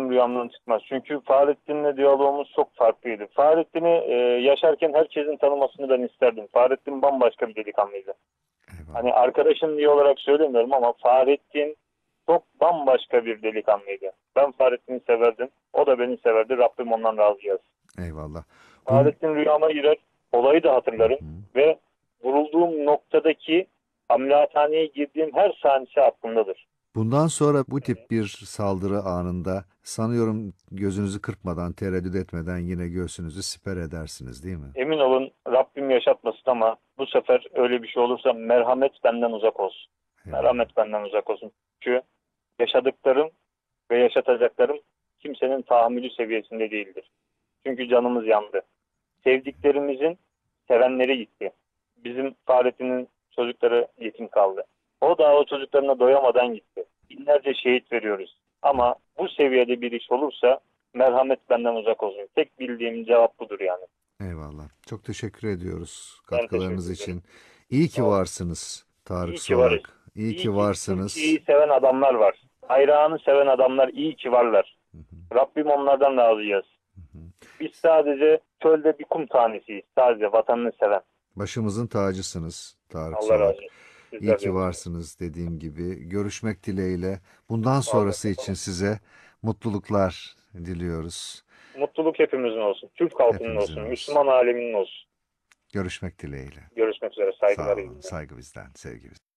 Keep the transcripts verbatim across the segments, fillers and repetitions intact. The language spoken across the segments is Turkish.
benim rüyamdan çıkmaz. Çünkü Fahrettin'le diyalogumuz çok farklıydı. Fahrettin'i e, yaşarken herkesin tanımasını ben isterdim. Fahrettin bambaşka bir delikanlıydı. Eyvallah. Hani arkadaşım diye olarak söylemiyorum ama Fahrettin çok bambaşka bir delikanlıydı. Ben Fahrettin'i severdim. O da beni severdi. Rabbim ondan razı gelsin. Eyvallah. Bu... Fahrettin rüyama girer. Olayı da hatırlarım. Hı. Ve vurulduğum noktadaki ameliyathaneye girdiğim her saniyesi aklımdadır. Bundan sonra bu tip bir saldırı anında sanıyorum gözünüzü kırpmadan, tereddüt etmeden yine göğsünüzü siper edersiniz değil mi? Emin olun Rabbim yaşatmasın ama bu sefer öyle bir şey olursa merhamet benden uzak olsun. Eyvallah. Merhamet benden uzak olsun. Çünkü yaşadıklarım ve yaşatacaklarım kimsenin tahammülü seviyesinde değildir. Çünkü canımız yandı. Sevdiklerimizin sevenleri gitti. Bizim Fahrettin'in çocukları yetim kaldı. O da o çocuklarına doyamadan gitti. Binlerce şehit veriyoruz. Ama bu seviyede bir iş olursa merhamet benden uzak olsun. Tek bildiğim cevap budur yani. Eyvallah. Çok teşekkür ediyoruz Ben katkılarınız teşekkür için. İyi ki Sağ olun. varsınız Tarık İyi ki varız. Solak. İyi, İyi ki ki varsınız. Türkiye'yi seven adamlar var. Bayrağını seven adamlar iyi ki varlar. Hı hı. Rabbim onlardan razı gelsin. Hı hı. Biz sadece çölde bir kum tanesiyiz. Sadece vatanını seven. Başımızın tacısınız Tarık Allah razı Solak. olsun. İyi Sizler ki de. varsınız dediğim gibi. Görüşmek dileğiyle. Bundan Sağ olun. sonrası için size mutluluklar diliyoruz. Mutluluk hepimizin olsun. Türk halkının Hepimizin olsun. olsun. Müslüman aleminin olsun. Görüşmek dileğiyle. Görüşmek üzere. Sağ Saygılar. olun. Saygı bizden, sevgi bizden.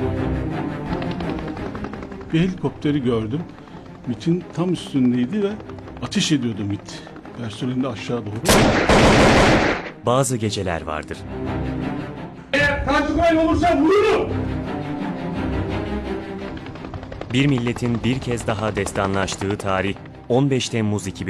Bir helikopteri gördüm. MİT'in tam üstündeydi ve ateş ediyordu MİT. Personelinde aşağı doğru. Bazı geceler vardır. Eğer Tanrı olursa vururum! Bir milletin bir kez daha destanlaştığı tarih on beş Temmuz iki bin